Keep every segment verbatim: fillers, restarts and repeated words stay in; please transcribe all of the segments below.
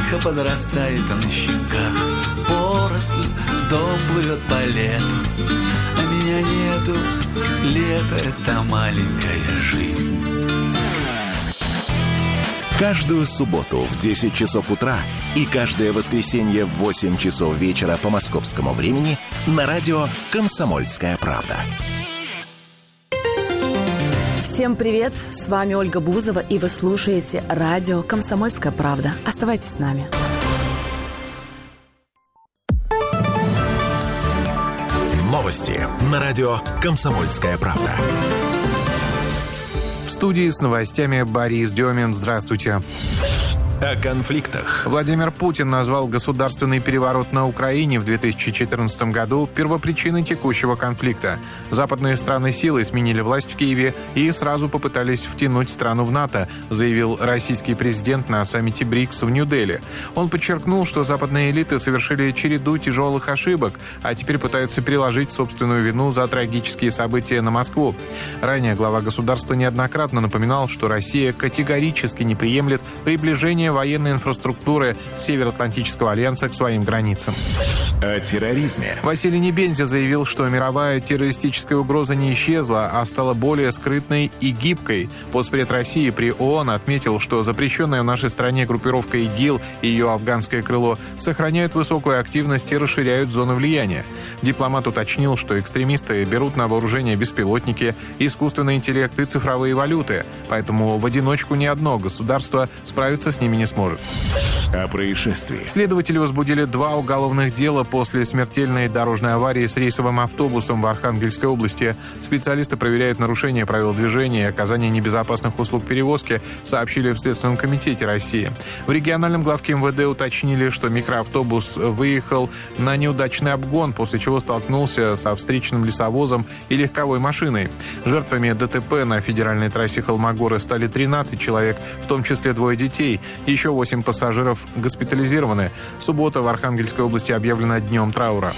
тихо подрастает на щеках. Поросль, дом плывет по лету, а меня нету. Лето — это маленькая жизнь. Каждую субботу в десять часов утра и каждое воскресенье в восемь часов вечера по московскому времени на радио «Комсомольская правда». Всем привет! С вами Ольга Бузова, и вы слушаете радио «Комсомольская правда». Оставайтесь с нами. Новости на радио «Комсомольская правда». В студии с новостями Борис Демин. Здравствуйте. О конфликтах. Владимир Путин назвал государственный переворот на Украине в две тысячи четырнадцатом году первопричиной текущего конфликта. Западные страны силой сменили власть в Киеве и сразу попытались втянуть страну в НАТО, заявил российский президент на саммите БРИКС в Нью-Дели. Он подчеркнул, что западные элиты совершили череду тяжелых ошибок, а теперь пытаются переложить собственную вину за трагические события на Москву. Ранее глава государства неоднократно напоминал, что Россия категорически не приемлет приближение военной инфраструктуры Североатлантического альянса к своим границам. О терроризме. Василий Небензя заявил, что мировая террористическая угроза не исчезла, а стала более скрытной и гибкой. Постпред России при ООН отметил, что запрещенная в нашей стране группировка ИГИЛ и ее афганское крыло сохраняют высокую активность и расширяют зону влияния. Дипломат уточнил, что экстремисты берут на вооружение беспилотники, искусственный интеллект и цифровые валюты, поэтому в одиночку ни одно государство справиться с ними не сможет. О происшествии. Следователи возбудили два уголовных дела после смертельной дорожной аварии с рейсовым автобусом в Архангельской области. Специалисты проверяют нарушение правил движения и оказание небезопасных услуг перевозки, сообщили в Следственном комитете России. В региональном главке эм вэ дэ уточнили, что микроавтобус выехал на неудачный обгон, после чего столкнулся со встречным лесовозом и легковой машиной. Жертвами дэ тэ пэ на федеральной трассе Холмогоры стали тринадцать человек, в том числе двое детей. Еще восемь пассажиров госпитализированы. Суббота в Архангельской области объявлена днем траура.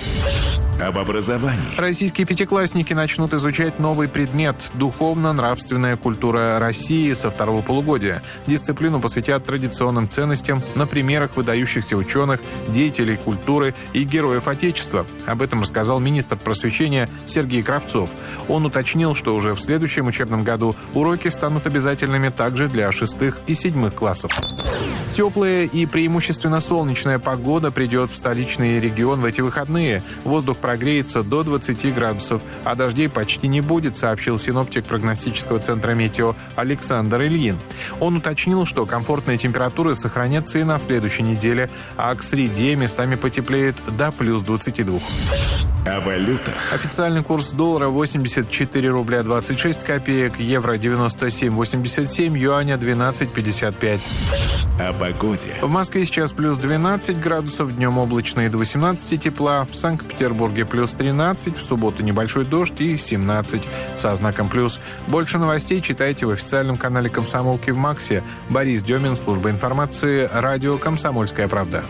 Об образовании. Российские пятиклассники начнут изучать новый предмет – духовно-нравственная культура России со второго полугодия. Дисциплину посвятят традиционным ценностям на примерах выдающихся ученых, деятелей культуры и героев Отечества. Об этом рассказал министр просвещения Сергей Кравцов. Он уточнил, что уже в следующем учебном году уроки станут обязательными также для шестых и седьмых классов. Теплая и преимущественно солнечная погода придет в столичный регион в эти выходные. Воздух прогреется до двадцати градусов, а дождей почти не будет, сообщил синоптик прогностического центра «Метео» Александр Ильин. Он уточнил, что комфортные температуры сохранятся и на следующей неделе, а к среде местами потеплеет до плюс двадцати двух. О валютах. Официальный курс доллара восемьдесят четыре рубля двадцать шесть копеек, евро девяносто семь восемьдесят семь, юаня двенадцать пятьдесят пять. О погоде. В Москве сейчас плюс двенадцать градусов, днем облачно и до восемнадцати тепла. В Санкт-Петербурге плюс тринадцать, в субботу небольшой дождь и семнадцать со знаком плюс. Больше новостей читайте в официальном канале «Комсомолки» в Максе. Борис Демин, служба информации, радио «Комсомольская правда».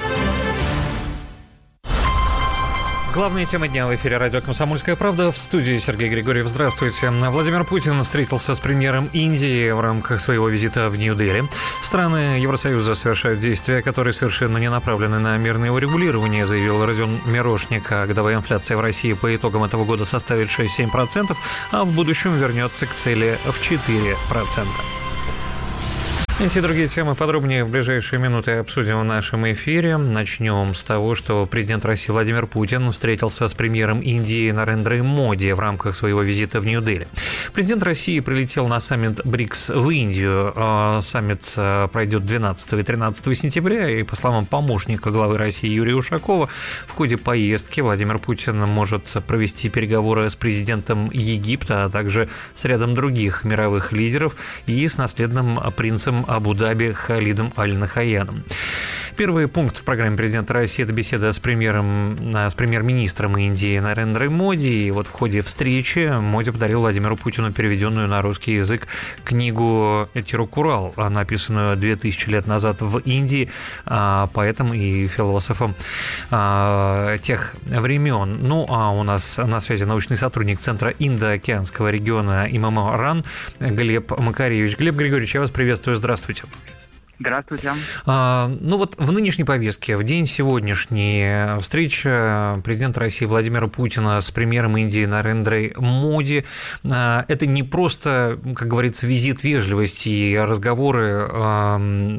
Главные темы дня в эфире радио «Комсомольская правда». В студии Сергей Григорьев. Здравствуйте. Владимир Путин встретился с премьером Индии в рамках своего визита в Нью-Дели. Страны Евросоюза совершают действия, которые совершенно не направлены на мирное урегулирование, заявил Родион Мирошник. А годовая инфляция в России по итогам этого года составит шесть-семь процентов, а в будущем вернется к цели в четыре процента. Эти и другие темы подробнее в ближайшие минуты обсудим в нашем эфире. Начнем с того, что президент России Владимир Путин встретился с премьером Индии Нарендрой Моди в рамках своего визита в Нью-Дели. Президент России прилетел на саммит БРИКС в Индию. Саммит пройдет двенадцатого и тринадцатого сентября, и, по словам помощника главы России Юрия Ушакова, в ходе поездки Владимир Путин может провести переговоры с президентом Египта, а также с рядом других мировых лидеров и с наследным принцем Абу-Даби Халидом Аль-Нахаяном. Первый пункт в программе президента России – это беседа с, премьером, с премьер-министром Индии Нарендрой Моди. И вот в ходе встречи Моди подарил Владимиру Путину переведенную на русский язык книгу «Тирукурал», написанную две тысячи лет назад в Индии поэтом и философом тех времен. Ну, а у нас на связи научный сотрудник Центра Индо-Океанского региона ИММО РАН Глеб Макаревич. Глеб Григорьевич, я вас приветствую. Здравствуйте. Здравствуйте. А, ну вот в нынешней повестке, в день сегодняшний, встреча президента России Владимира Путина с премьером Индии Нарендрой Моди. А, это не просто, как говорится, визит вежливости и разговоры. А,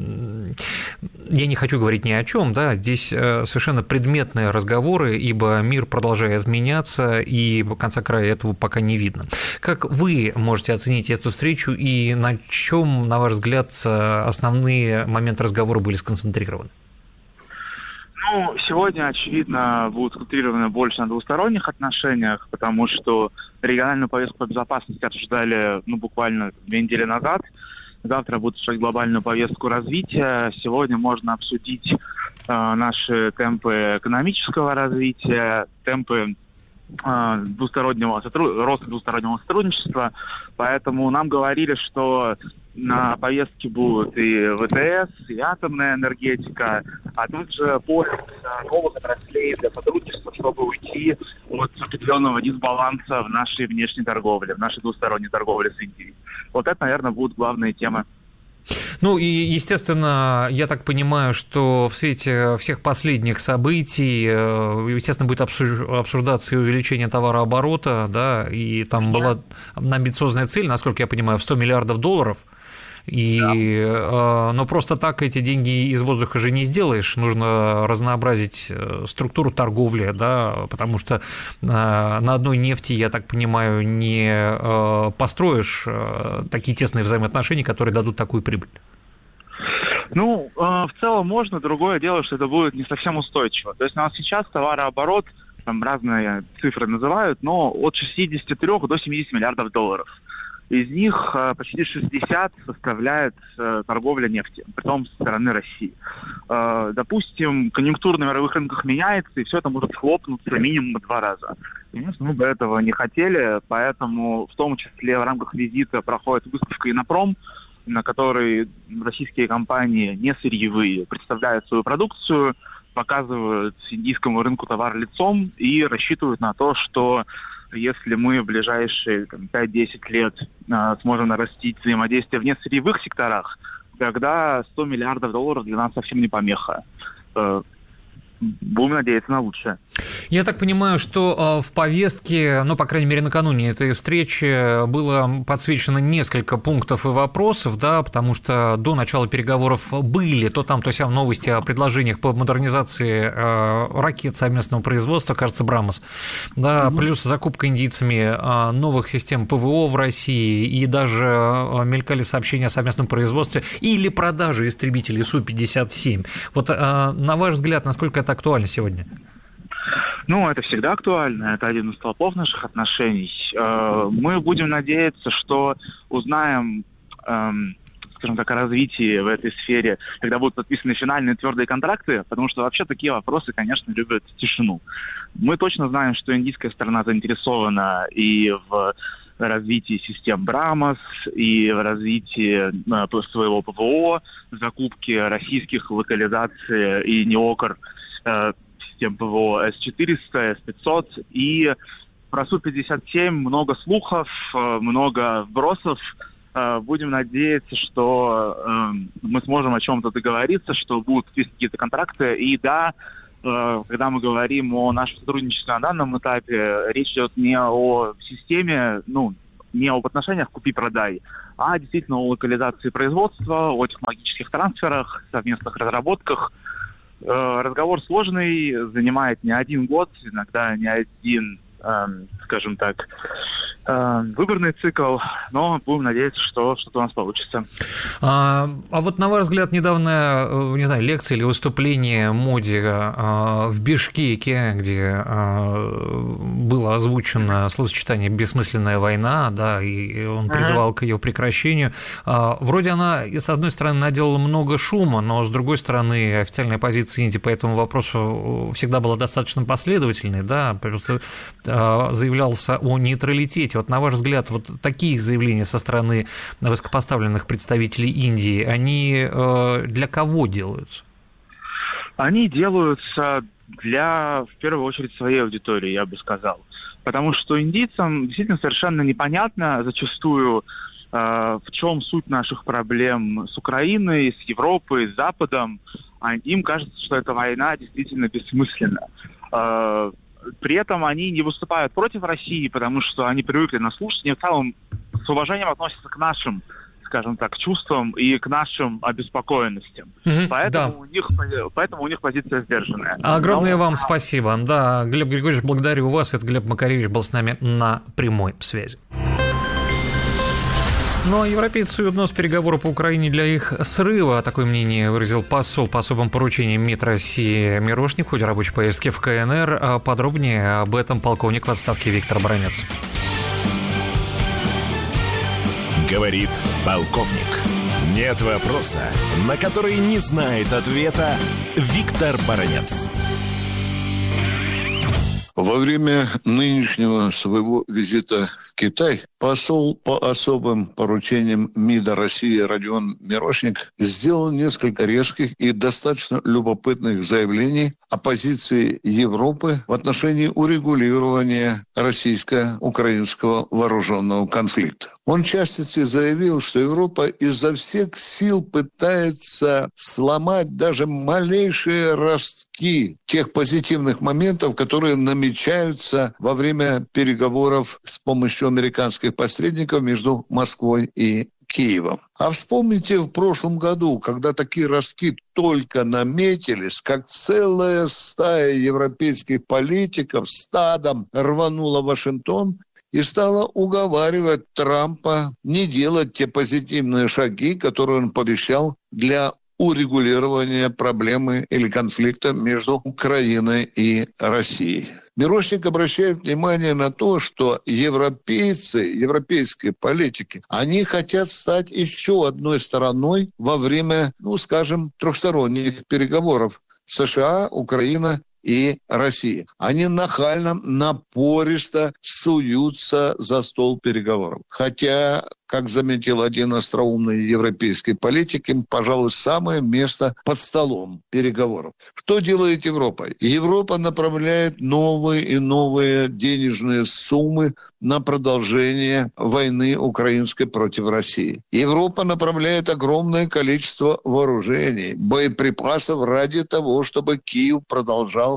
я не хочу говорить ни о чем, да, здесь совершенно предметные разговоры, ибо мир продолжает меняться, и конца края этого пока не видно. Как вы можете оценить эту встречу и на чем, на ваш взгляд, основные моменты разговора были сконцентрированы? Ну, сегодня, очевидно, будут сконцентрированы больше на двусторонних отношениях, потому что региональную повестку по безопасности обсуждали, ну, буквально две недели назад. Завтра будут обсуждать глобальную повестку развития. Сегодня можно обсудить э, наши темпы экономического развития, темпы э, двустороннего сотруд... роста двустороннего сотрудничества. Поэтому нам говорили, что на повестке будут и ВТС, и атомная энергетика, а также поиск новых отраслей для сотрудничества, чтобы уйти от определенного дисбаланса в нашей внешней торговле, в нашей двусторонней торговле с Индией. Вот это, наверное, будут главные темы. Ну и, естественно, я так понимаю, что в свете всех последних событий, естественно, будет обсуждаться и увеличение товарооборота, да, и там была амбициозная цель, насколько я понимаю, в сто миллиардов долларов. И, да. Но просто так эти деньги из воздуха же не сделаешь, нужно разнообразить структуру торговли, да, потому что на одной нефти, я так понимаю, не построишь такие тесные взаимоотношения, которые дадут такую прибыль. Ну, в целом можно, другое дело, что это будет не совсем устойчиво. То есть у нас сейчас товарооборот, там разные цифры называют, но от шестидесяти трёх до семидесяти миллиардов долларов. Из них почти шестьдесят составляет торговля нефтью, притом со стороны России. Допустим, конъюнктура на мировых рынках меняется, и все это может схлопнуться минимум два раза. Конечно, мы бы этого не хотели, поэтому в том числе в рамках визита проходит выставка «Инопром», на которой российские компании не сырьевые представляют свою продукцию, показывают индийскому рынку товар лицом и рассчитывают на то, что если мы в ближайшие там, пять-десять лет э, сможем нарастить взаимодействие в несырьевых секторах, тогда сто миллиардов долларов для нас совсем не помеха. Э, будем надеяться на лучшее. Я так понимаю, что в повестке, ну, по крайней мере, накануне этой встречи было подсвечено несколько пунктов и вопросов, да, потому что до начала переговоров были то там, то сям новости о предложениях по модернизации э, ракет совместного производства, кажется, «Брамос», да, mm-hmm. плюс закупка индийцами новых систем ПВО в России, и даже мелькали сообщения о совместном производстве или продаже истребителей Су пятьдесят семь. Вот, э, на ваш взгляд, насколько это актуально сегодня? Ну, это всегда актуально, это один из столпов наших отношений. Мы будем надеяться, что узнаем, скажем так, о развитии в этой сфере, когда будут подписаны финальные твердые контракты, потому что вообще такие вопросы, конечно, любят тишину. Мы точно знаем, что индийская сторона заинтересована и в развитии систем «Брамос», и в развитии своего ПВО, закупке российских локализаций и неокр систем ПВО эс четыреста, эс пятьсот, и про Су пятьдесят семь много слухов, много вбросов. Будем надеяться, что мы сможем о чем-то договориться, что будут какие-то контракты. И да, когда мы говорим о нашем сотрудничестве на данном этапе, речь идет не о системе, ну, не об отношениях купи-продай, а действительно о локализации производства, о технологических трансферах, совместных разработках. Разговор сложный, занимает не один год, иногда не один, эм, скажем так, эм, выборный цикл, но будем надеяться, что что-то у нас получится. А, а вот на ваш взгляд, недавно, не знаю, лекция или выступление Моди а, в Бишкеке, где а, было озвучено словосочетание «бессмысленная война», да, и он призывал ага. к ее прекращению. А, вроде она, с одной стороны, наделала много шума, но, с другой стороны, официальная позиция Индии по этому вопросу всегда была достаточно последовательной, да, просто а, заявлялся о нейтралитете. Вот на ваш взгляд, вот такие заявления со стороны высокопоставленных представителей Индии, они э, для кого делаются? Они делаются для, в первую очередь, своей аудитории, я бы сказал. Потому что индийцам действительно совершенно непонятно зачастую, в чем суть наших проблем с Украиной, с Европой, с Западом, им кажется, что эта война действительно бессмысленна. При этом они не выступают против России, потому что они привыкли нас слушать, они в целом с уважением относятся к нашим, скажем так, чувствам и к нашим обеспокоенностям. Mm-hmm, поэтому, да. у них, поэтому у них позиция сдержанная. Огромное Но... вам спасибо. Да, Глеб Григорьевич, благодарю вас. Это Глеб Макаревич был с нами на прямой связи. Ну а европейцы суют нос в переговоры по Украине для их срыва. Такое мнение выразил посол по особым поручениям МИД России Мирошник в ходе рабочей поездки в КНР. Подробнее об этом полковник в отставке Виктор Баранец. Говорит полковник. Нет вопроса, на который не знает ответа Виктор Баранец. Во время нынешнего своего визита в Китай посол по особым поручениям МИДа России Родион Мирошник сделал несколько резких и достаточно любопытных заявлений о позиции Европы в отношении урегулирования российско-украинского вооруженного конфликта. Он в частности заявил, что Европа изо всех сил пытается сломать даже малейшие ростки тех позитивных моментов, которые намечаются намечаются во время переговоров с помощью американских посредников между Москвой и Киевом. А вспомните в прошлом году, когда такие ростки только наметились, как целая стая европейских политиков стадом рванула в Вашингтон и стала уговаривать Трампа не делать те позитивные шаги, которые он пообещал для урегулирования проблемы или конфликта между Украиной и Россией. Мирошник обращает внимание на то, что европейцы, европейские политики, они хотят стать еще одной стороной во время, ну, скажем, трехсторонних переговоров США, Украина и России. Они нахально, напористо суются за стол переговоров. Хотя, как заметил один остроумный европейский политик, им, пожалуй, самое место под столом переговоров. Что делает Европа? Европа направляет новые и новые денежные суммы на продолжение войны украинской против России. Европа направляет огромное количество вооружений, боеприпасов ради того, чтобы Киев продолжал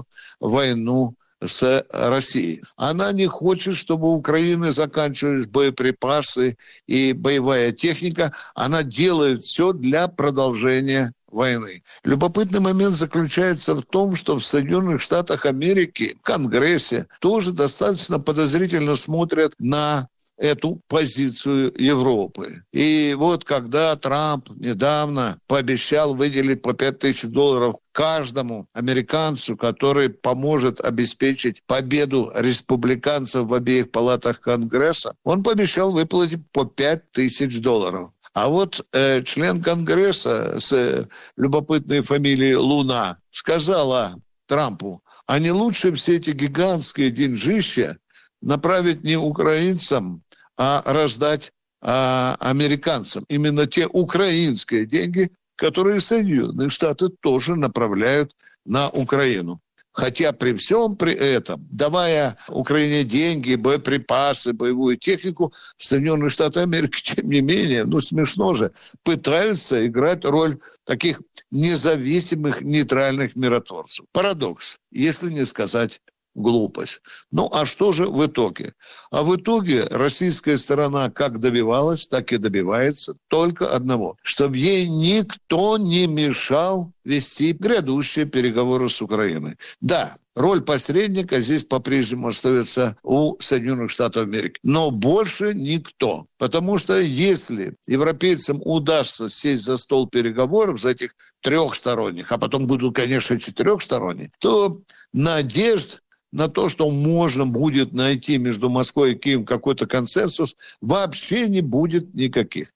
войну с Россией. Она не хочет, чтобы у Украины заканчивались боеприпасы и боевая техника. Она делает все для продолжения войны. Любопытный момент заключается в том, что в Соединенных Штатах Америки, в Конгрессе, тоже достаточно подозрительно смотрят на эту позицию Европы. И вот когда Трамп недавно пообещал выделить по пять тысяч долларов каждому американцу, который поможет обеспечить победу республиканцев в обеих палатах Конгресса, он пообещал выплатить по пять тысяч долларов. А вот э, член Конгресса с э, любопытной фамилией Луна сказала Трампу, а не лучше все эти гигантские деньжища направить не украинцам, а раздать а, американцам. Именно те украинские деньги, которые Соединенные Штаты тоже направляют на Украину. Хотя при всем при этом, давая Украине деньги, боеприпасы, боевую технику, Соединенные Штаты Америки, тем не менее, ну смешно же, пытаются играть роль таких независимых, нейтральных миротворцев. Парадокс, если не сказать глупость. Ну, а что же в итоге? А в итоге российская сторона как добивалась, так и добивается только одного. Чтобы ей никто не мешал вести грядущие переговоры с Украиной. Да, роль посредника здесь по-прежнему остается у Соединенных Штатов Америки. Но больше никто. Потому что если европейцам удастся сесть за стол переговоров, за этих трехсторонних, а потом будут, конечно, четырехсторонних, то надежд на то, что можно будет найти между Москвой и Киевом какой-то консенсус, вообще не будет никаких.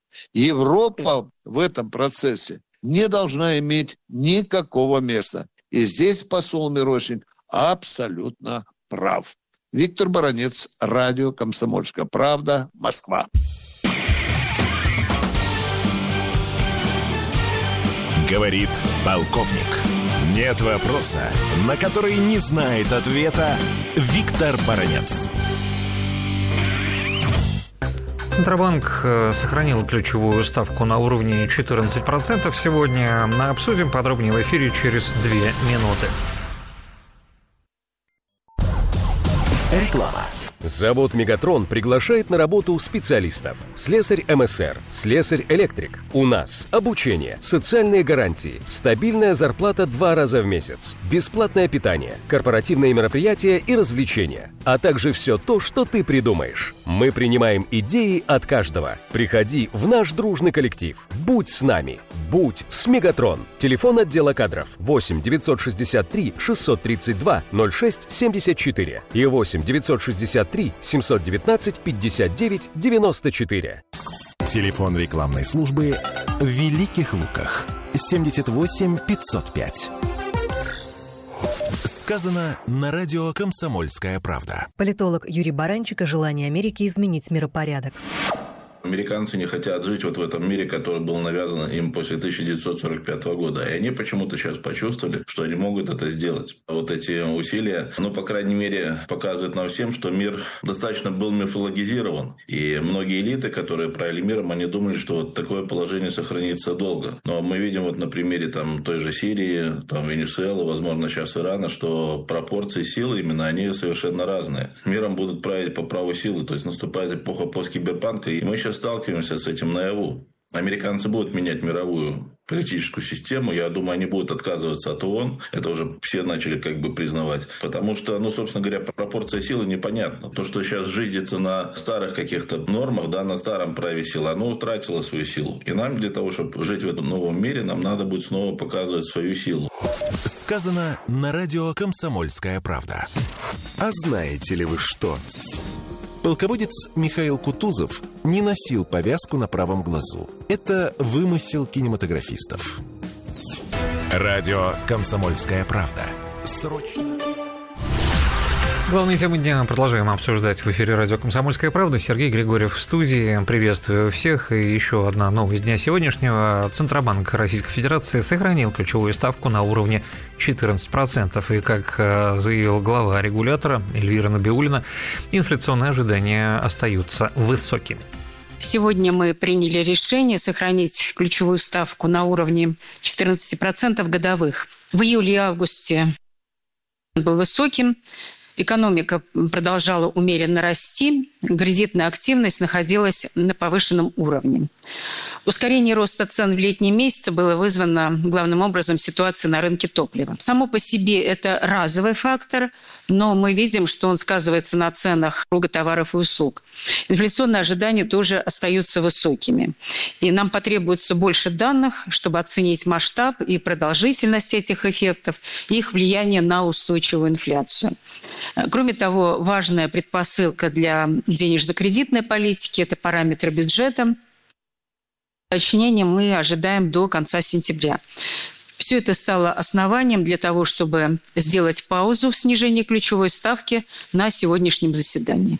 Европа в этом процессе не должна иметь никакого места. И здесь посол Мирошник абсолютно прав. Виктор Баранец, радио «Комсомольская правда», Москва. Говорит полковник. Нет вопроса, на который не знает ответа Виктор Баранец. Центробанк сохранил ключевую ставку на уровне четырнадцать процентов сегодня. Обсудим подробнее в эфире через две минуты. Реклама. Завод «Мегатрон» приглашает на работу специалистов. Слесарь эм эс эр, слесарь-электрик. У нас обучение, социальные гарантии, стабильная зарплата два раза в месяц, бесплатное питание, корпоративные мероприятия и развлечения, а также все то, что ты придумаешь. Мы принимаем идеи от каждого. Приходи в наш дружный коллектив. Будь с нами. Будь с «Мегатрон». Телефон отдела кадров восемь девятьсот шестьдесят три шестьсот тридцать два ноль шесть семьдесят четыре и восемь девятьсот шестьдесят три семьсот девятнадцать пятьдесят девять девяносто четыре. Телефон рекламной службы в Великих Луках семьдесят восемь пятьсот пять. Сказано на радио «Комсомольская правда». Политолог Юрий Баранчик о желании Америки изменить миропорядок. Американцы не хотят жить вот в этом мире, который был навязан им после тысяча девятьсот сорок пятого года. И они почему-то сейчас почувствовали, что они могут это сделать. Вот эти усилия, ну, по крайней мере, показывают нам всем, что мир достаточно был мифологизирован. И многие элиты, которые правили миром, они думали, что вот такое положение сохранится долго. Но мы видим вот на примере там, той же Сирии, там, Венесуэлы, возможно, сейчас Ирана, что пропорции силы именно, они совершенно разные. Миром будут править по праву силы. То есть наступает эпоха посткиберпанка, и мы сейчас сталкиваемся с этим наяву. Американцы будут менять мировую политическую систему. Я думаю, они будут отказываться от ООН. Это уже все начали как бы признавать. Потому что, ну, собственно говоря, пропорция силы непонятна. То, что сейчас жизнится на старых каких-то нормах, да, на старом праве силы, оно утратило свою силу. И нам для того, чтобы жить в этом новом мире, нам надо будет снова показывать свою силу. Сказано на радио «Комсомольская правда». А знаете ли вы что? Полководец Михаил Кутузов не носил повязку на правом глазу. Это вымысел кинематографистов. Радио «Комсомольская правда». Срочно. Главные темы дня продолжаем обсуждать в эфире радио «Комсомольская правда». Сергей Григорьев в студии. Приветствую всех. И еще одна новость дня сегодняшнего. Центробанк Российской Федерации сохранил ключевую ставку на уровне четырнадцать процентов. И, как заявил глава регулятора Эльвира Набиуллина, инфляционные ожидания остаются высокими. Сегодня мы приняли решение сохранить ключевую ставку на уровне четырнадцать процентов годовых. В июле и августе был высоким. Экономика продолжала умеренно расти, кредитная активность находилась на повышенном уровне. Ускорение роста цен в летние месяцы было вызвано главным образом ситуацией на рынке топлива. Само по себе это разовый фактор, но мы видим, что он сказывается на ценах товаров и услуг. Инфляционные ожидания тоже остаются высокими. И нам потребуется больше данных, чтобы оценить масштаб и продолжительность этих эффектов и их влияние на устойчивую инфляцию. Кроме того, важная предпосылка для денежно-кредитной политики – это параметры бюджета. Уточнение мы ожидаем до конца сентября. Все это стало основанием для того, чтобы сделать паузу в снижении ключевой ставки на сегодняшнем заседании.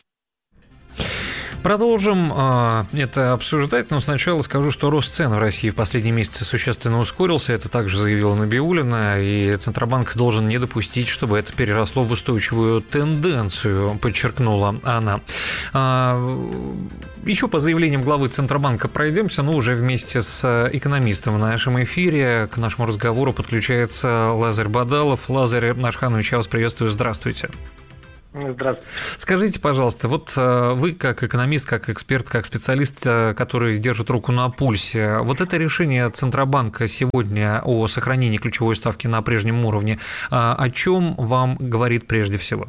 Продолжим э, это обсуждать, но сначала скажу, что рост цен в России в последние месяцы существенно ускорился. Это также заявила Набиуллина, и Центробанк должен не допустить, чтобы это переросло в устойчивую тенденцию, подчеркнула она. Э, еще по заявлениям главы Центробанка пройдемся, но уже вместе с экономистом в нашем эфире. К нашему разговору подключается Лазарь Бадалов. Лазарь Ашханович, я вас приветствую. Здравствуйте. Здравствуйте. Скажите, пожалуйста, вот вы как экономист, как эксперт, как специалист, который держит руку на пульсе, вот это решение Центробанка сегодня о сохранении ключевой ставки на прежнем уровне, о чем вам говорит прежде всего?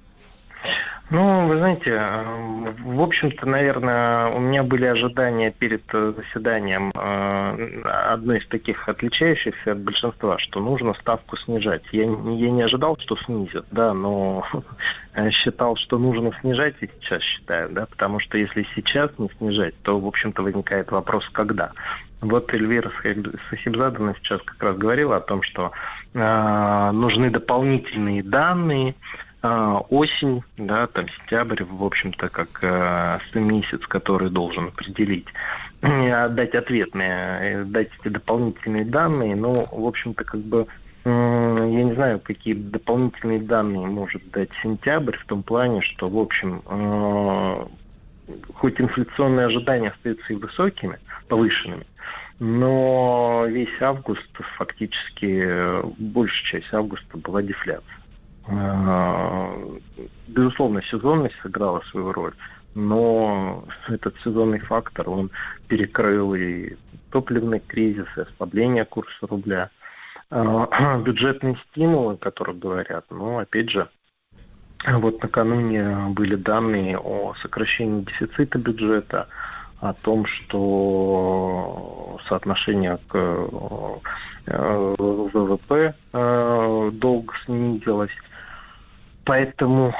Ну, вы знаете, в общем-то, наверное, у меня были ожидания перед заседанием одной из таких отличающихся от большинства, что нужно ставку снижать. Я, я не ожидал, что снизят, да, но считал, что нужно снижать, и сейчас считаю, да, потому что если сейчас не снижать, то, в общем-то, возникает вопрос, когда. Вот Эльвира Сахибзадовна сейчас как раз говорила о том, что э, нужны дополнительные данные, осень, да, там сентябрь, в общем-то, как э, месяц, который должен определить, дать ответные, дать эти дополнительные данные, но, в общем-то, как бы, э, я не знаю, какие дополнительные данные может дать сентябрь, в том плане, что, в общем, э, хоть инфляционные ожидания остаются и высокими, повышенными, но весь август, фактически большая часть августа была дефляция. Безусловно, сезонность сыграла свою роль, но этот сезонный фактор, он перекрыл и топливный кризис, и ослабление курса рубля. Бюджетные стимулы, которые говорят, но опять же, вот накануне были данные о сокращении дефицита бюджета, о том, что соотношение к ВВП долго снизилось. Поэтому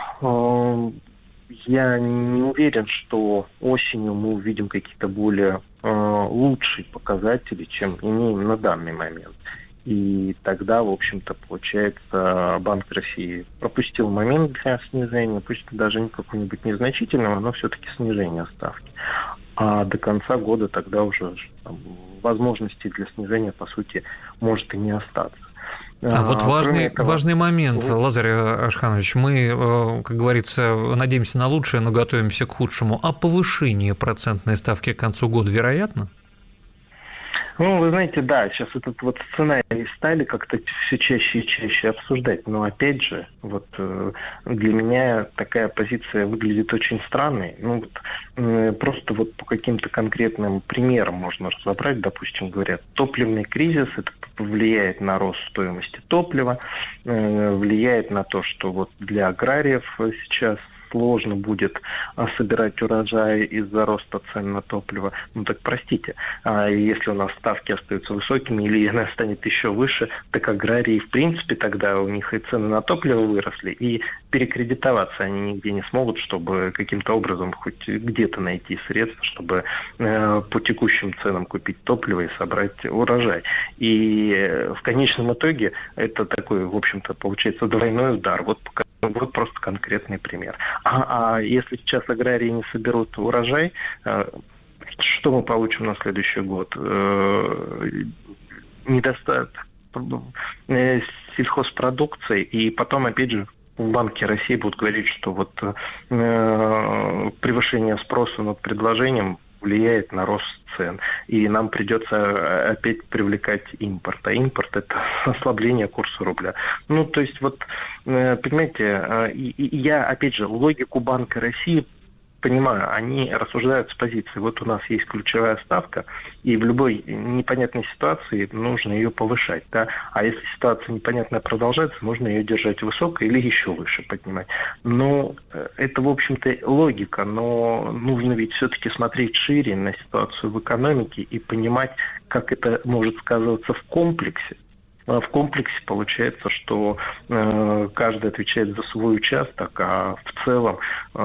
я не уверен, что осенью мы увидим какие-то более лучшие показатели, чем имеем на данный момент. И тогда, в общем-то, получается, Банк России пропустил момент для снижения, пусть даже не какого-нибудь незначительного, но все-таки снижения ставки. А до конца года тогда уже там, возможностей для снижения, по сути, может и не остаться. А, а вот важный, этого... важный момент, Лазарь Ашханович, мы, как говорится, надеемся на лучшее, но готовимся к худшему. А повышение процентной ставки к концу года вероятно? Ну, вы знаете, да, сейчас этот вот сценарий стали как-то все чаще и чаще обсуждать, но опять же, вот для меня такая позиция выглядит очень странной. Ну, вот, просто вот по каким-то конкретным примерам можно разобрать, допустим, говорят, топливный кризис, это влияет на рост стоимости топлива, влияет на то, что вот для аграриев сейчас сложно будет собирать урожай из-за роста цен на топливо. Ну так простите, а если у нас ставки остаются высокими или она станет еще выше, так аграрии в принципе тогда у них и цены на топливо выросли, и перекредитоваться они нигде не смогут, чтобы каким-то образом хоть где-то найти средства, чтобы э, по текущим ценам купить топливо и собрать урожай. И э, в конечном итоге это такой, в общем-то, получается двойной удар. Вот пока Вот просто конкретный пример. А, а если сейчас аграрии не соберут урожай, что мы получим на следующий год? Недостаток сельхозпродукции, и потом, опять же, в Банке России будут говорить, что вот превышение спроса над предложением влияет на рост цен. И нам придется опять привлекать импорт. А импорт – это ослабление курса рубля. Ну, то есть, вот, понимаете, я, опять же, логику Банка России понимаю, они рассуждают с позиции, вот у нас есть ключевая ставка, и в любой непонятной ситуации нужно ее повышать, да, а если ситуация непонятная продолжается, можно ее держать высоко или еще выше поднимать. Но это, в общем-то, логика, но нужно ведь все-таки смотреть шире на ситуацию в экономике и понимать, как это может сказываться в комплексе. В комплексе получается, что э, каждый отвечает за свой участок, а в целом э,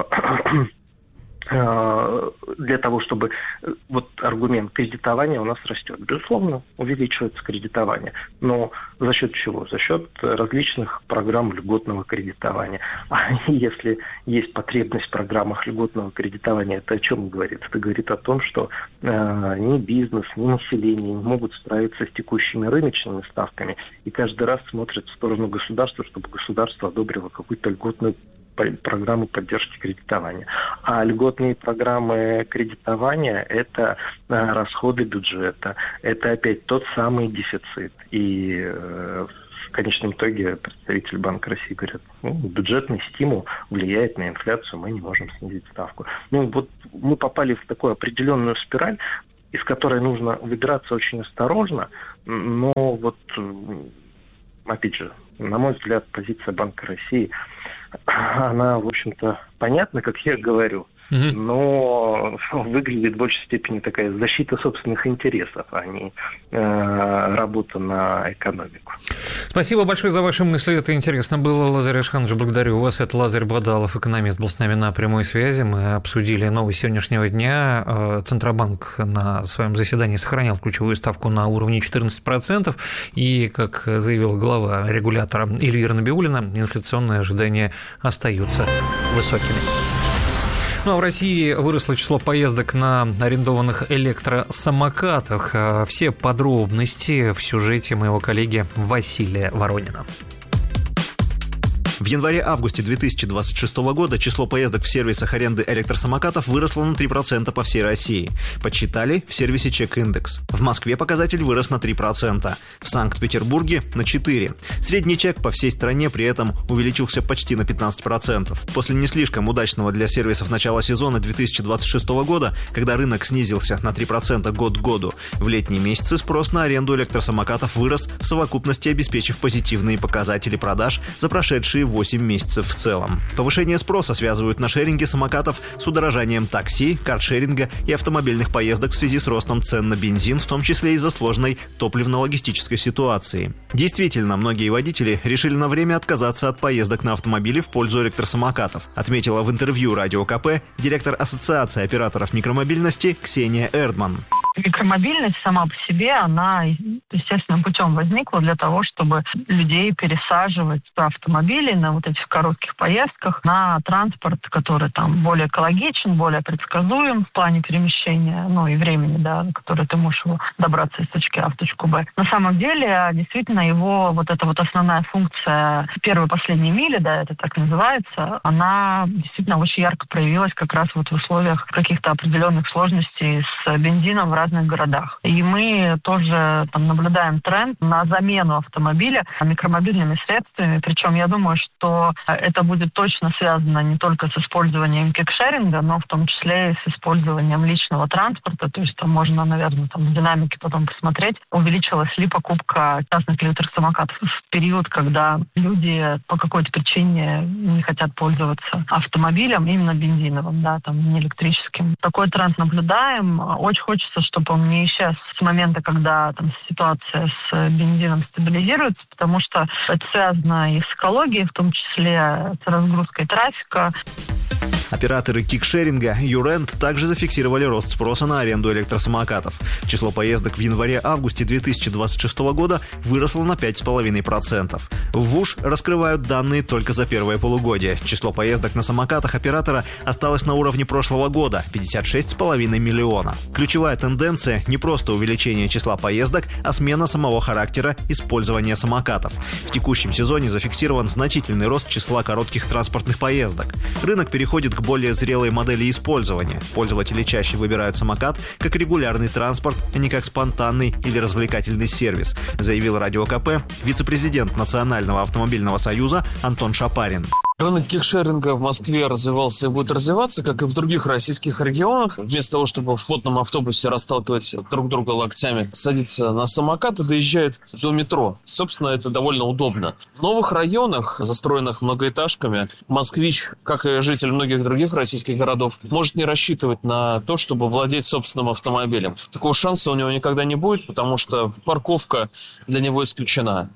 для того, чтобы вот аргумент кредитования у нас растет. Безусловно, увеличивается кредитование. Но за счет чего? За счет различных программ льготного кредитования. А если есть потребность в программах льготного кредитования, это о чем говорит? Это говорит о том, что э, ни бизнес, ни население не могут справиться с текущими рыночными ставками. И каждый раз смотрят в сторону государства, чтобы государство одобрило какую-то льготную программы поддержки кредитования. А льготные программы кредитования – это расходы бюджета, это опять тот самый дефицит. И в конечном итоге представитель Банка России говорит, ну, бюджетный стимул влияет на инфляцию, мы не можем снизить ставку. Ну вот мы попали в такую определенную спираль, из которой нужно выбираться очень осторожно, но вот, опять же, на мой взгляд, позиция Банка России, она, в общем-то, понятна, как я говорю, mm-hmm. но выглядит в большей степени такая защита собственных интересов, а не э, работа на экономику. Спасибо большое за ваши мысли, это интересно было. Лазарь Ашханович, благодарю вас. Это Лазарь Бадалов, экономист, был с нами на прямой связи. Мы обсудили новость сегодняшнего дня. Центробанк на своем заседании сохранял ключевую ставку на уровне четырнадцать процентов, и, как заявил глава регулятора Эльвира Набиуллина, инфляционные ожидания остаются высокими. Ну а в России выросло число поездок на арендованных электросамокатах. Все подробности в сюжете моего коллеги Василия Воронина. В январе-августе две тысячи двадцать шестого года число поездок в сервисах аренды электросамокатов выросло на три процента по всей России. Подсчитали в сервисе Чек-индекс. В Москве показатель вырос на три процента, в Санкт-Петербурге – на четыре процента. Средний чек по всей стране при этом увеличился почти на пятнадцать процентов. После не слишком удачного для сервисов начала сезона две тысячи двадцать шестого года, когда рынок снизился на три процента год к году, в летние месяцы спрос на аренду электросамокатов вырос, в совокупности обеспечив позитивные показатели продаж за прошедшие восемь месяцев в целом. Повышение спроса связывают на шеринге самокатов с удорожанием такси, каршеринга и автомобильных поездок в связи с ростом цен на бензин, в том числе из-за сложной топливно-логистической ситуации. Действительно, многие водители решили на время отказаться от поездок на автомобиле в пользу электросамокатов, отметила в интервью Радио КП директор Ассоциации операторов микромобильности Ксения Эрдман. Микромобильность сама по себе, она естественным путем возникла для того, чтобы людей пересаживать с автомобилей на вот этих коротких поездках на транспорт, который там более экологичен, более предсказуем в плане перемещения, ну и времени, да, на которое ты можешь его добраться из точки А в точку Б. На самом деле, действительно, его вот эта вот основная функция первой последней мили, да, это так называется, она действительно очень ярко проявилась как раз вот в условиях каких-то определенных сложностей с бензином в разных городах. И мы тоже там наблюдаем тренд на замену автомобиля микромобильными средствами. Причем я думаю, что это будет точно связано не только с использованием кикшеринга, но в том числе и с использованием личного транспорта. То есть там можно, наверное, там в динамике потом посмотреть, увеличилась ли покупка частных электросамокатов в период, когда люди по какой-то причине не хотят пользоваться автомобилем, именно бензиновым, да, там не электрическим. Такой тренд наблюдаем. Очень хочется, чтобы он не исчез с момента, когда там ситуация с бензином стабилизируется, потому что это связано и с экологией, в том числе с разгрузкой трафика. Операторы кикшеринга «Юрент» также зафиксировали рост спроса на аренду электросамокатов. Число поездок в январе-августе две тысячи двадцать шестого года выросло на пять целых пять десятых процента. В ВУШ раскрывают данные только за первое полугодие. Число поездок на самокатах оператора осталось на уровне прошлого года – пятьдесят шесть целых пять десятых миллиона. Ключевая тенденция – не просто увеличение числа поездок, а смена самого характера использования самокатов. В текущем сезоне зафиксирован значительный рост числа коротких транспортных поездок. Рынок переходит к более зрелой модели использования. Пользователи чаще выбирают самокат как регулярный транспорт, а не как спонтанный или развлекательный сервис, заявил Радио КП вице-президент Национального автомобильного союза Антон Шапарин. Рынок кикшеринга в Москве развивался и будет развиваться, как и в других российских регионах. Вместо того, чтобы в плотном автобусе расталкивать друг друга локтями, садиться на самокат и доезжает до метро. Собственно, это довольно удобно. В новых районах, застроенных многоэтажками, москвич, как и житель многих других российских городов, может не рассчитывать на то, чтобы владеть собственным автомобилем. Такого шанса у него никогда не будет, потому что парковка для него исключена.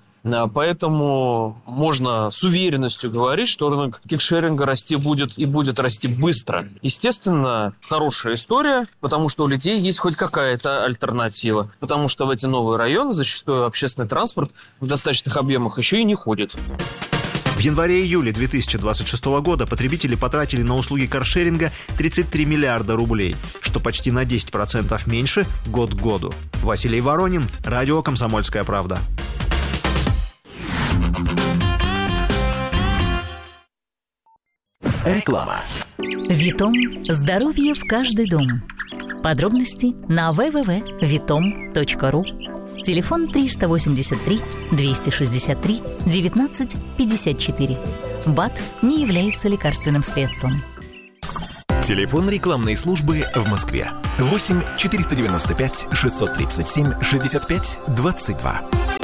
Поэтому можно с уверенностью говорить, что рынок кикшеринга расти будет и будет расти быстро. Естественно, хорошая история, потому что у людей есть хоть какая-то альтернатива. Потому что в эти новые районы зачастую общественный транспорт в достаточных объемах еще и не ходит. В январе-июле две тысячи двадцать шестого года потребители потратили на услуги каршеринга тридцать три миллиарда рублей, что почти на десять процентов меньше год к году. Василий Воронин, Радио «Комсомольская правда». Реклама. Витом. Здоровье в каждый дом. Подробности на дабл ю дабл ю дабл ю точка витом точка ру. Телефон триста восемьдесят три двести шестьдесят три девятнадцать пятьдесят четыре. БАД не является лекарственным средством. Телефон рекламной службы в Москве. восемь четыреста девяносто пять шестьсот тридцать семь шестьдесят пять двадцать два.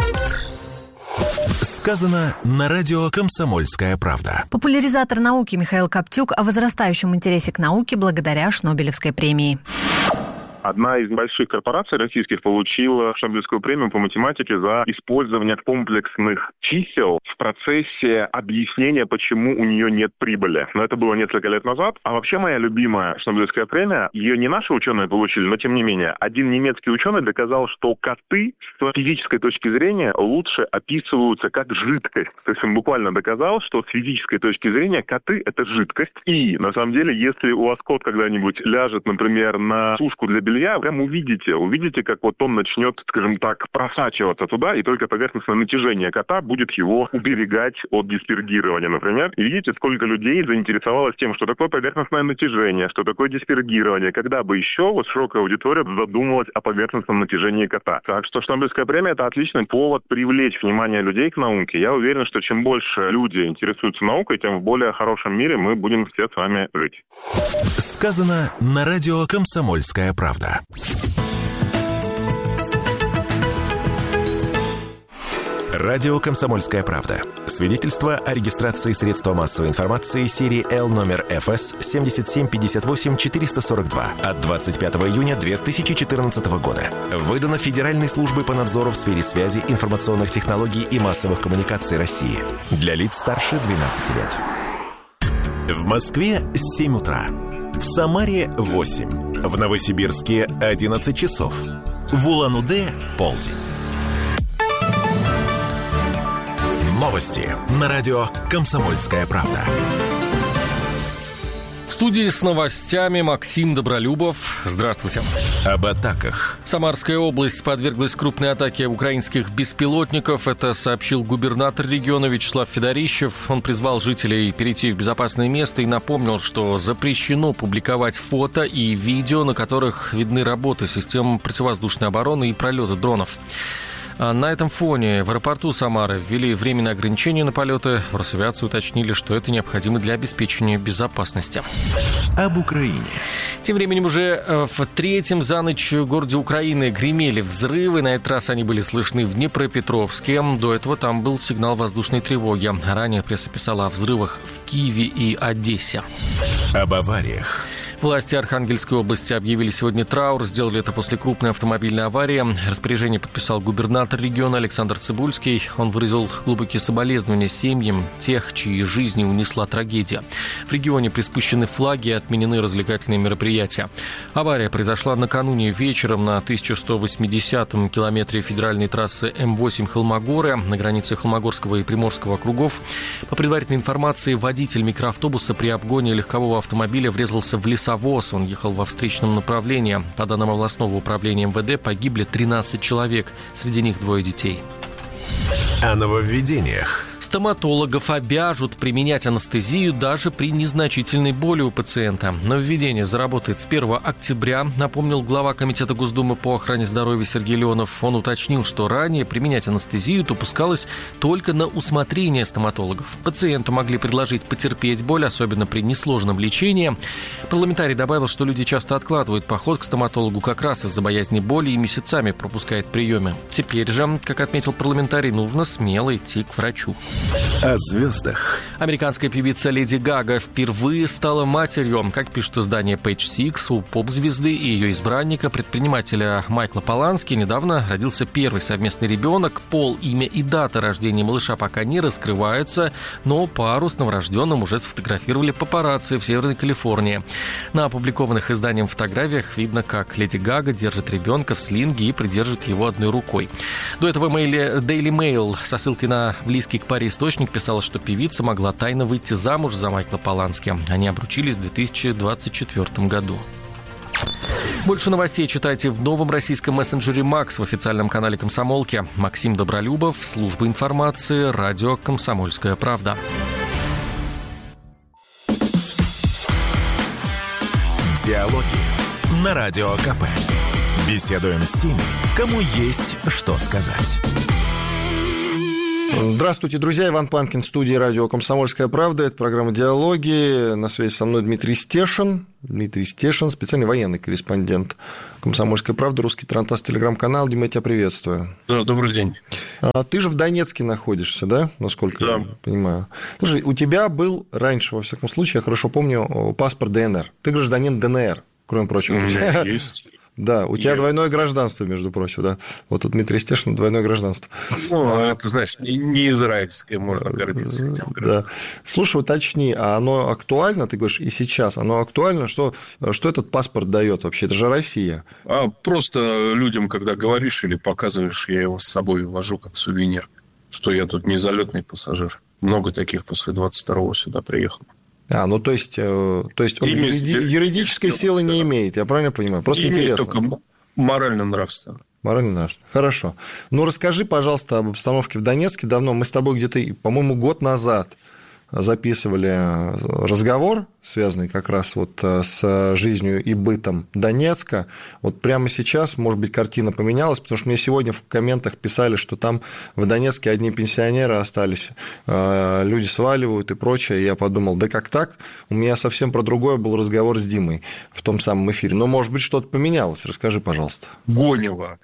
Сказано на радио «Комсомольская правда». Популяризатор науки Михаил Коптюк о возрастающем интересе к науке благодаря Шнобелевской премии. Одна из больших корпораций российских получила Шнобелевскую премию по математике за использование комплексных чисел в процессе объяснения, почему у нее нет прибыли. Но это было несколько лет назад. А вообще моя любимая Шнобелевская премия, ее не наши ученые получили, но тем не менее, один немецкий ученый доказал, что коты с физической точки зрения лучше описываются как жидкость. То есть он буквально доказал, что с физической точки зрения коты – это жидкость. И на самом деле, если у вас кот когда-нибудь ляжет, например, на сушку для белья, жилья, прям увидите, увидите, как вот он начнет, скажем так, просачиваться туда, и только поверхностное натяжение кота будет его уберегать от диспергирования, например. И видите, сколько людей заинтересовалось тем, что такое поверхностное натяжение, что такое диспергирование, когда бы еще вот широкая аудитория задумалась о поверхностном натяжении кота. Так что Шнобелевская премия – это отличный повод привлечь внимание людей к науке. Я уверен, что чем больше люди интересуются наукой, тем в более хорошем мире мы будем все с вами жить. Сказано на радио «Комсомольская правда». Радио «Комсомольская правда». Свидетельство о регистрации средства массовой информации серии Л номер эф эс семь семь пять восемь четыре сорок два от двадцать пятого июня две тысячи четырнадцатого года. Выдано Федеральной службой по надзору в сфере связи, информационных технологий и массовых коммуникаций России. Для лиц старше двенадцати лет. В Москве семь утра. В Самаре восемь. В Новосибирске одиннадцать часов. В Улан-Удэ полдень. Новости на радио «Комсомольская правда». В студии с новостями Максим Добролюбов. Здравствуйте. Об атаках. Самарская область подверглась крупной атаке украинских беспилотников. Это сообщил губернатор региона Вячеслав Федорищев. Он призвал жителей перейти в безопасное место и напомнил, что запрещено публиковать фото и видео, на которых видны работы систем противовоздушной обороны и пролеты дронов. На этом фоне в аэропорту Самары ввели временные ограничения на полеты. В Росавиации уточнили, что это необходимо для обеспечения безопасности. Об Украине. Тем временем уже в третьем за ночь городе Украины гремели взрывы. На этот раз они были слышны в Днепропетровске. До этого там был сигнал воздушной тревоги. Ранее пресса писала о взрывах в Киеве и Одессе. Об авариях. Власти Архангельской области объявили сегодня траур. Сделали это после крупной автомобильной аварии. Распоряжение подписал губернатор региона Александр Цыбульский. Он выразил глубокие соболезнования семьям тех, чьи жизни унесла трагедия. В регионе приспущены флаги и отменены развлекательные мероприятия. Авария произошла накануне вечером на тысяча сто восьмидесятом километре федеральной трассы М восемь Холмогоры на границе Холмогорского и Приморского округов. По предварительной информации, водитель микроавтобуса при обгоне легкового автомобиля врезался в лесовоз. Он ехал во встречном направлении. По данным областного управления эм вэ дэ, погибли тринадцать человек. Среди них двое детей. О нововведениях. Стоматологов обяжут применять анестезию даже при незначительной боли у пациента. Нововведение заработает с первого октября, напомнил глава Комитета Госдумы по охране здоровья Сергей Леонов. Он уточнил, что ранее применять анестезию допускалось только на усмотрение стоматологов. Пациенту могли предложить потерпеть боль, особенно при несложном лечении. Парламентарий добавил, что люди часто откладывают поход к стоматологу как раз из-за боязни боли и месяцами пропускают приемы. Теперь же, как отметил парламентарий, нужно смело идти к врачу. О звездах. Американская певица Леди Гага впервые стала матерью. Как пишет издание Page Six, у поп-звезды и ее избранника, предпринимателя Майкла Полански, недавно родился первый совместный ребенок. Пол, имя и дата рождения малыша пока не раскрываются, но пару с новорожденным уже сфотографировали папарацци в Северной Калифорнии. На опубликованных изданием фотографиях видно, как Леди Гага держит ребенка в слинге и придерживает его одной рукой. До этого Daily Mail со ссылкой на близкий к паре источник писала, что певица могла тайно выйти замуж за Майкла Полански. Они обручились в две тысячи двадцать четвёртом году. Больше новостей читайте в новом российском мессенджере «Макс» в официальном канале «Комсомолки». Максим Добролюбов, служба информации, радио «Комсомольская правда». Диалоги на Радио КП. Беседуем с теми, кому есть что сказать. Здравствуйте, друзья. Иван Панкин в студии радио «Комсомольская правда». Это программа «Диалоги». На связи со мной Дмитрий Стешин. Дмитрий Стешин, специальный военный корреспондент «Комсомольской правды», русский тарантас, телеграм-канал. Дима, я тебя приветствую. Да, добрый день. Ты же в Донецке находишься, да? Насколько да. я понимаю. Слушай, у тебя был раньше, во всяком случае, я хорошо помню, паспорт Дэ Эн Эр. Ты гражданин Дэ Эн Эр, кроме прочего. У меня есть. Да, у тебя Я... двойное гражданство, между прочим, да. Вот у Дмитрия Стешина двойное гражданство. Ну, а... это, знаешь, не израильское, можно гордиться этим гражданством. Да. Слушай, уточни, а оно актуально, ты говоришь, и сейчас, оно актуально, что, что этот паспорт дает вообще? Это же Россия. А просто людям, когда говоришь или показываешь, я его с собой вожу как сувенир, что я тут не залетный пассажир. Много таких после двадцать второго сюда приехал. А, ну то есть, то есть он юриди... юридической силы не имеет, я правильно понимаю? Просто имеет интересно. Только морально-нравственно. Морально-нравственно. Хорошо. Ну, расскажи, пожалуйста, об обстановке в Донецке. Давно мы с тобой где-то, по-моему, год назад записывали разговор, связанный как раз вот с жизнью и бытом Донецка. Вот прямо сейчас, может быть, картина поменялась, потому что мне сегодня в комментах писали, что там в Донецке одни пенсионеры остались, люди сваливают и прочее. Я подумал, да как так? У меня совсем про другое был разговор с Димой в том самом эфире. Но, может быть, что-то поменялось. Расскажи, пожалуйста. Гонево.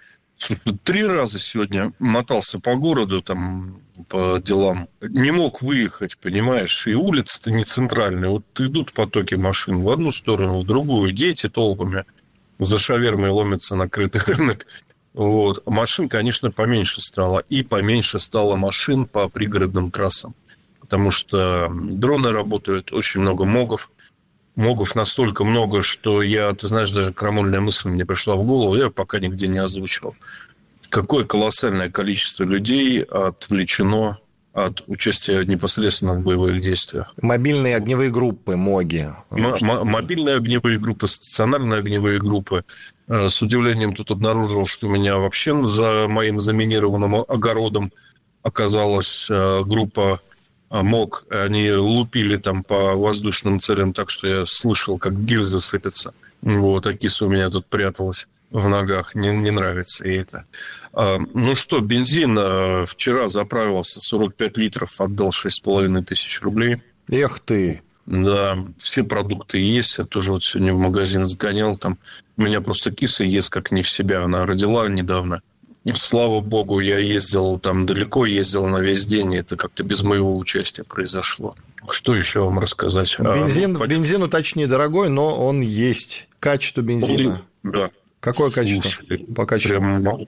Три раза сегодня мотался по городу, там, по делам. Не мог выехать, понимаешь, и улицы-то не центральные. Вот идут потоки машин в одну сторону, в другую. Дети толпами за шавермой ломятся на крытый рынок. Вот. Машин, конечно, поменьше стало. И поменьше стало машин по пригородным трассам. Потому что дроны работают, очень много могов. Могов настолько много, что я, ты знаешь, даже крамольная мысль мне пришла в голову, я пока нигде не озвучивал. Какое колоссальное количество людей отвлечено от участия непосредственно в боевых действиях. Мобильные огневые группы, МОГи. М- мобильные огневые группы, стационарные огневые группы. С удивлением тут обнаружил, что у меня вообще за моим заминированным огородом оказалась группа МОГ, они лупили там по воздушным целям, так что я слышал, как гильза сыпется. Вот, а киса у меня тут пряталась в ногах. Не, не нравится ей это. А, ну что, бензин а, вчера заправился сорок пять литров, отдал шесть с половиной тысяч рублей. Эх ты! Да, все продукты есть. Я тоже вот сегодня в магазин сгонял. Там у меня просто киса ест как не в себя. Она родила недавно. Слава богу, я ездил там далеко, ездил на весь день, и это как-то без моего участия произошло. Что еще вам рассказать? Бензин, а, бензин уточни, дорогой, но он есть. Качество бензина. Да. Какое качество? Слушай, по качеству? Прям...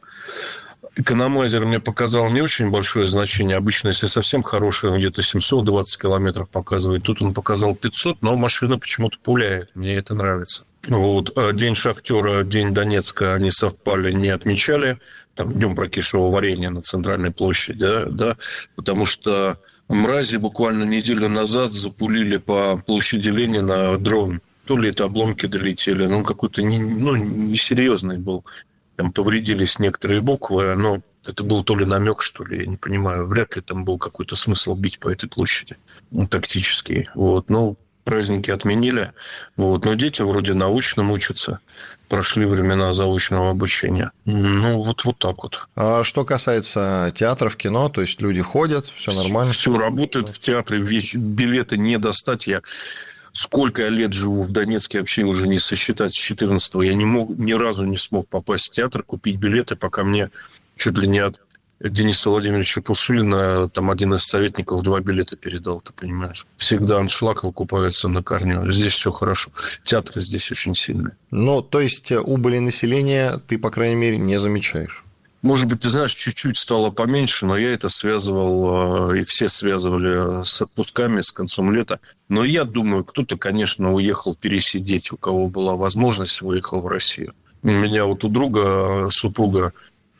Экономайзер мне показал не очень большое значение. Обычно, если совсем хороший, он где-то семьсот двадцать километров показывает. Тут он показал пятьсот, но машина почему-то пуляет. Мне это нравится. Вот. День Шахтера, День Донецка они совпали, не отмечали. Там днем прокисшего варенья на центральной площади, да, да, потому что мрази буквально неделю назад запулили по площади Ленина дрон. То ли это обломки долетели, ну, какой-то не, ну, несерьезный был. Там повредились некоторые буквы, но это был то ли намек, что ли, я не понимаю. Вряд ли там был какой-то смысл бить по этой площади, ну, тактический. Вот, ну, праздники отменили, вот, но дети вроде научно учатся. Прошли времена заочного обучения. Ну, вот, вот так вот. А что касается театров, кино, то есть люди ходят, все нормально? Все работает в театре, билеты не достать. Я сколько я лет живу в Донецке, вообще уже не сосчитать с четырнадцатого. Я не мог, ни разу не смог попасть в театр, купить билеты, пока мне чуть ли не от Дениса Владимировича Пушилина, там один из советников два билета передал, ты понимаешь. Всегда аншлаг выкупается на корню. Здесь все хорошо. Театры здесь очень сильные. Ну, то есть убыли населения ты, по крайней мере, не замечаешь? Может быть, ты знаешь, чуть-чуть стало поменьше, но я это связывал, и все связывали с отпусками, с концом лета. Но я думаю, кто-то, конечно, уехал пересидеть, у кого была возможность, уехал в Россию. У меня вот у друга, супруга,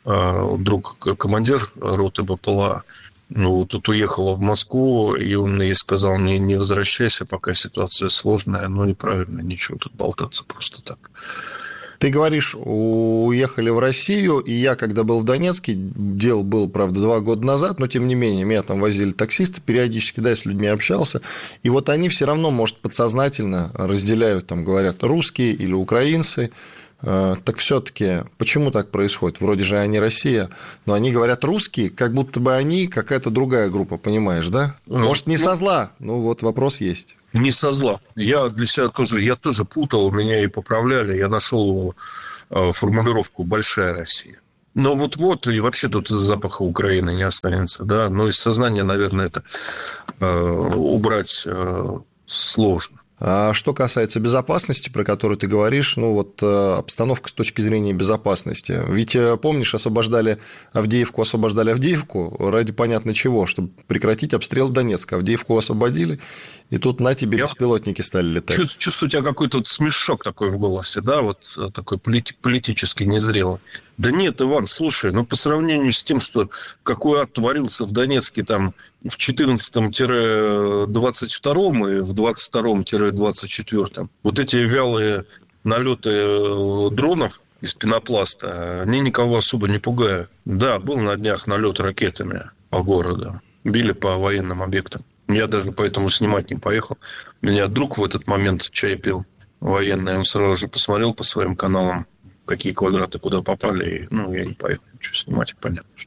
друг командир роты БПЛА, ну, вот тут уехала в Москву, и он ей сказал, не, не возвращайся, пока ситуация сложная. Ну, неправильно, ничего тут болтаться просто так. Ты говоришь, уехали в Россию, и я, когда был в Донецке, дело было, правда, два года назад, но, тем не менее, меня там возили таксисты периодически, да, я с людьми общался, и вот они все равно, может, подсознательно разделяют, там, говорят, русские или украинцы. Так все-таки почему так происходит? Вроде же они Россия, но они говорят русские, как будто бы они какая-то другая группа, понимаешь, да? Может, не со зла, ну вот вопрос есть. Не со зла. Я для себя тоже, я тоже путал, меня и поправляли, я нашел формулировку «большая Россия». Но вот-вот, и вообще тут запаха Украины не останется, да, но из сознания, наверное, это убрать сложно. А что касается безопасности, про которую ты говоришь, ну вот обстановка с точки зрения безопасности. Ведь, помнишь, освобождали Авдеевку, освобождали Авдеевку ради понятно чего, чтобы прекратить обстрел Донецка. Авдеевку освободили, и тут на тебе Я беспилотники стали летать. Чувствую у тебя какой-то смешок такой в голосе, да, вот такой полит- политически незрелый. Да нет, Иван, слушай, ну по сравнению с тем, что какой ад творился в Донецке там в четырнадцатом-двадцать втором и в двадцать втором-двадцать четвёртом, вот эти вялые налеты дронов из пенопласта, они никого особо не пугают. Да, был на днях налет ракетами по городу, били по военным объектам. Я даже поэтому снимать не поехал. У меня друг в этот момент чай пил военный, он сразу же посмотрел по своим каналам, какие квадраты куда попали, и, ну, я не поехал ничего снимать, понятно, что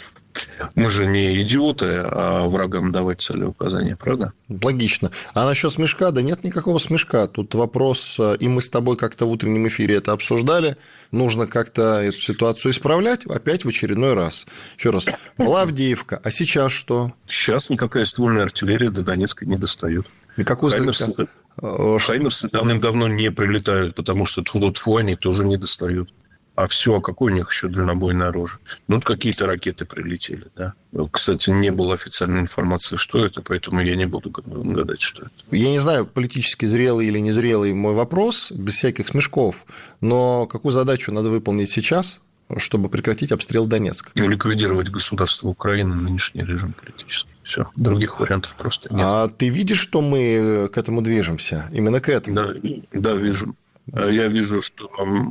мы же не идиоты, а врагам давать целеуказания, правда? Логично. А насчет смешка? Да нет никакого смешка. Тут вопрос, и мы с тобой как-то в утреннем эфире это обсуждали, нужно как-то эту ситуацию исправлять опять в очередной раз. Еще раз, была Авдеевка, а сейчас что? Сейчас никакая ствольная артиллерия до Донецка не достает. И какой Хаймерсы, Хаймерсы давным-давно не прилетают, потому что тьфу-тьфу они тоже не достают. А все, а какое у них еще дальнобойное оружие? Ну, вот какие-то ракеты прилетели, да. Кстати, не было официальной информации, что это, поэтому я не буду гадать, что это. Я не знаю, политически зрелый или незрелый мой вопрос, без всяких смешков, но какую задачу надо выполнить сейчас, чтобы прекратить обстрел Донецка? И ликвидировать государство Украины, нынешний режим политический. Все, других вариантов просто нет. А ты видишь, что мы к этому движемся? Именно к этому? Да, да, вижу. Я вижу, что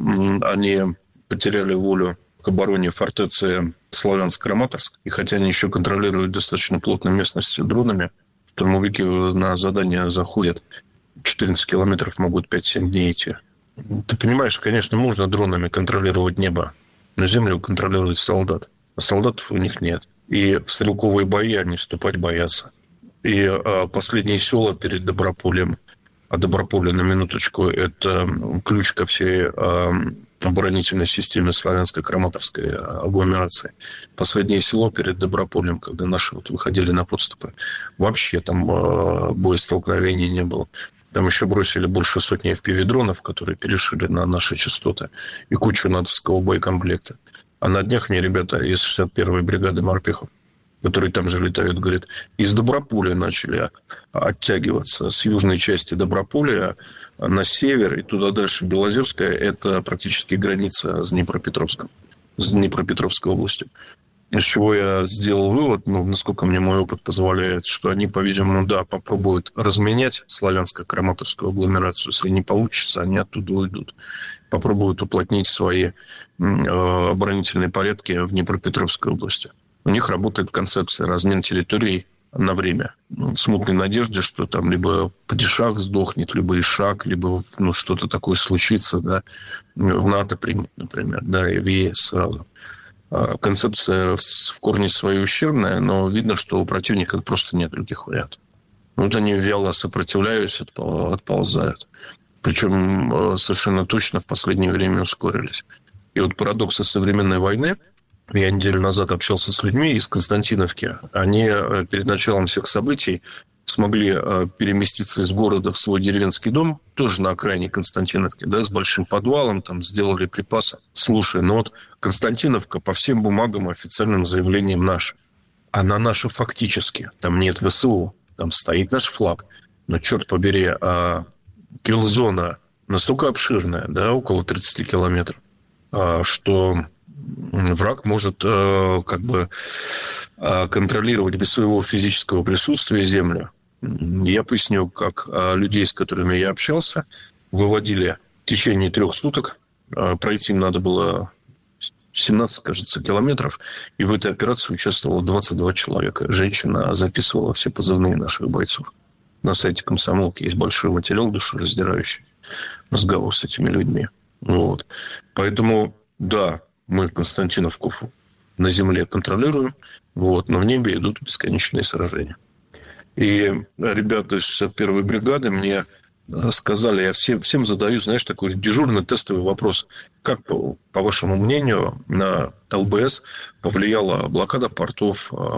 они потеряли волю к обороне фортеции Славянск-Краматорск. И хотя они еще контролируют достаточно плотную местность дронами, штурмовики на задание заходят, четырнадцать километров могут пять-семь дней идти. Ты понимаешь, конечно, можно дронами контролировать небо, но землю контролирует солдат. А солдатов у них нет. И в стрелковые бои они вступать боятся. И а, последние села перед Доброполем, а Доброполе, на минуточку, это ключ ко всей а, оборонительной системе Славянско-Краматорской агломерации. Последнее село перед Доброполем, когда наши вот выходили на подступы, вообще там а, боестолкновений не было. Там еще бросили больше сотни эф пи ви-дронов, которые перешили на наши частоты, и кучу натовского боекомплекта. А на днях мне ребята из шестьдесят первой бригады морпехов, которые там же летают, говорят, из Доброполя начали оттягиваться с южной части Доброполя на север, и туда дальше Белозерская, это практически граница с Днепропетровском, с Днепропетровской областью. Из чего я сделал вывод, ну, насколько мне мой опыт позволяет, что они, по-видимому, да, попробуют разменять славянско-краматорскую агломерацию. Если не получится, они оттуда уйдут. Попробуют уплотнить свои э, оборонительные порядки в Днепропетровской области. У них работает концепция размен территорий на время. В смутной надежде, что там либо падишах сдохнет, либо ишак, либо ну, что-то такое случится, да, в НАТО примут, например, да, и в ЕС сразу. Концепция в корне своей ущербная, но видно, что у противника просто нет других вариантов. Вот они вяло сопротивляются, отползают. Причем совершенно точно в последнее время ускорились. И вот парадоксы современной войны. Я неделю назад общался с людьми из Константиновки. Они перед началом всех событий смогли переместиться из города в свой деревенский дом, тоже на окраине Константиновки, да, с большим подвалом, там сделали припасы. Слушай, ну вот Константиновка по всем бумагам, официальным заявлениям наша. Она наша фактически. Там нет вэ эс у, там стоит наш флаг. Но, черт побери, а килл-зона настолько обширная, да, около тридцать километров, что враг может как бы контролировать без своего физического присутствия землю. Я поясню, как людей, с которыми я общался, выводили в течение трех суток. Пройти им надо было семнадцать, кажется, километров. И в этой операции участвовало двадцать два человека. Женщина записывала все позывные наших бойцов. На сайте комсомолки есть большой материал душераздирающий. Разговор с этими людьми. Вот. Поэтому, да, мы Константиновку на земле контролируем, вот, но в небе идут бесконечные сражения. И ребята из шестьдесят первой бригады мне сказали, я всем, всем задаю, знаешь, такой дежурный тестовый вопрос. Как, по, по вашему мнению, на эл бэ эс повлияла блокада портов,